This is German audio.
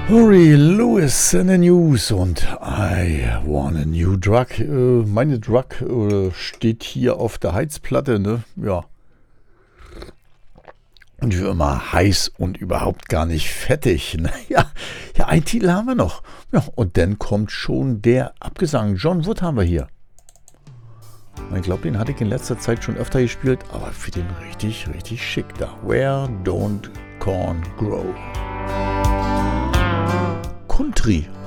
Huey Lewis in the News und I want a new drug. Meine Drug steht hier auf der Heizplatte, ne? Ja. Und wie immer heiß und überhaupt gar nicht fettig. Ne? Ja, einen Titel haben wir noch. Ja, und dann kommt schon der Abgesang. John Wood haben wir hier. Ich glaube, den hatte ich in letzter Zeit schon öfter gespielt, aber für den richtig, richtig schick da. Where don't corn grow? Country